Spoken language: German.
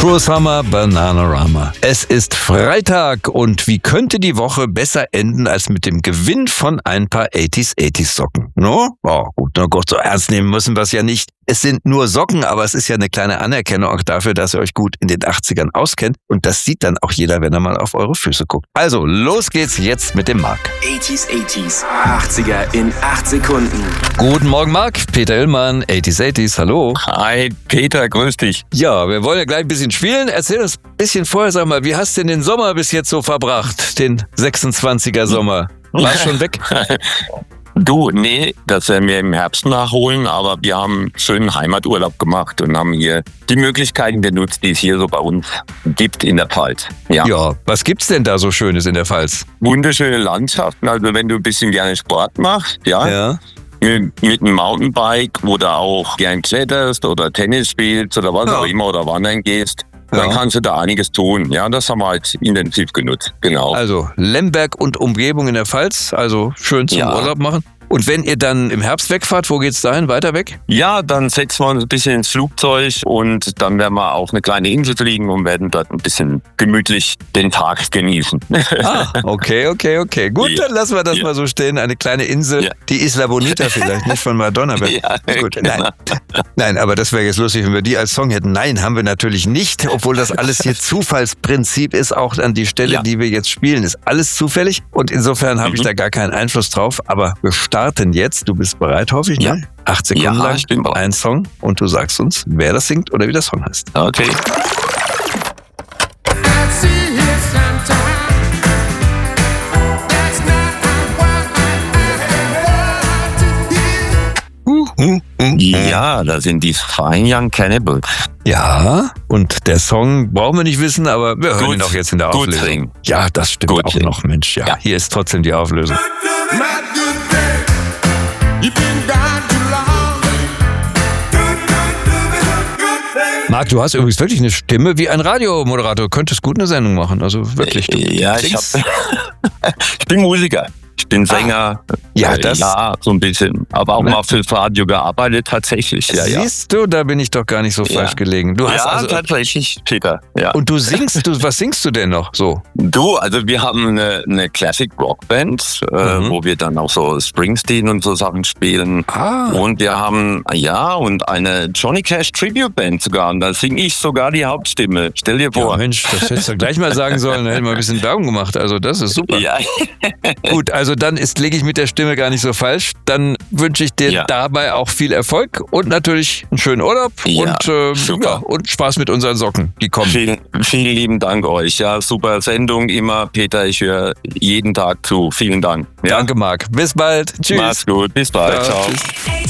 Cruise Hammer, Bananarama. Es ist Freitag und wie könnte die Woche besser enden als mit dem Gewinn von ein paar 80s Socken? No? Oh, gut, na Gott, so ernst nehmen müssen wir es ja nicht. Es sind nur Socken, aber es ist ja eine kleine Anerkennung auch dafür, dass ihr euch gut in den 80ern auskennt. Und das sieht dann auch jeder, wenn er mal auf eure Füße guckt. Also, los geht's jetzt mit dem Marc. 80s, 80er in 8 Sekunden. Guten Morgen, Marc. Peter Illmann, 80s, hallo. Hi, Peter, grüß dich. Ja, wir wollen ja gleich ein bisschen spielen. Erzähl uns ein bisschen vorher, sag mal, wie hast du denn den Sommer bis jetzt so verbracht? Den 26er Sommer. War schon weg? Du, nee, das werden wir im Herbst nachholen, aber wir haben schönen Heimaturlaub gemacht und haben hier die Möglichkeiten genutzt, die es hier so bei uns gibt in der Pfalz. Ja, was gibt's denn da so Schönes in der Pfalz? Wunderschöne Landschaften, also wenn du ein bisschen gerne Sport machst, ja. Mit einem Mountainbike oder auch gern kletterst oder Tennis spielst oder was auch immer oder wandern gehst, dann kannst du da einiges tun. Ja, das haben wir halt intensiv genutzt, genau. Also Lemberg und Umgebung in der Pfalz, also schön zum Urlaub machen. Und wenn ihr dann im Herbst wegfahrt, wo geht's dahin? Weiter weg? Ja, dann setzen wir uns ein bisschen ins Flugzeug und dann werden wir auf eine kleine Insel fliegen und werden dort ein bisschen gemütlich den Tag genießen. Okay. Gut, dann lassen wir das mal so stehen. Eine kleine Insel, die Isla Bonita vielleicht, nicht von Madonna. Gut, nein, aber das wäre jetzt lustig, wenn wir die als Song hätten. Nein, haben wir natürlich nicht, obwohl das alles hier Zufallsprinzip ist, auch an die Stelle, die wir jetzt spielen, ist alles zufällig und insofern habe ich da gar keinen Einfluss drauf, aber wir starten jetzt. Du bist bereit, hoffe ich, ne? 8 Sekunden lang, ich bin bereit. Ein Song und du sagst uns, wer das singt oder wie der Song heißt. Okay. Ja, das sind die Fine Young Cannibals. Ja, und der Song brauchen wir nicht wissen, aber wir hören ihn auch jetzt in der Auflösung. Ja, das stimmt auch noch, Mensch. Ja, hier ist trotzdem die Auflösung. Marc, du hast übrigens wirklich eine Stimme wie ein Radiomoderator. Du könntest gut eine Sendung machen, also wirklich. Ja, ich bin Musiker. Ich bin Sänger, so ein bisschen, aber auch mal fürs Radio gearbeitet, tatsächlich. Siehst du, da bin ich doch gar nicht so falsch gelegen. Du hast also tatsächlich, Peter. Ja. Und du singst, was singst du denn noch so? Du, also wir haben eine Classic Rock Band, wo wir dann auch so Springsteen und so Sachen spielen. Und wir haben, und eine Johnny Cash Tribute Band sogar. Und da singe ich sogar die Hauptstimme. Stell dir vor. Ja, Mensch, das hättest du gleich mal sagen sollen. Da hätten wir ein bisschen Werbung gemacht. Also das ist super. Ja. Gut, also dann liege ich mit der Stimme gar nicht so falsch. Dann wünsche ich dir dabei auch viel Erfolg und natürlich einen schönen Urlaub und Spaß mit unseren Socken, die kommen. Vielen lieben Dank euch. Ja, super Sendung immer. Peter, ich höre jeden Tag zu. Vielen Dank. Ja. Danke, Marc. Bis bald. Tschüss. Mach's gut. Bis bald. Ciao. Tschüss.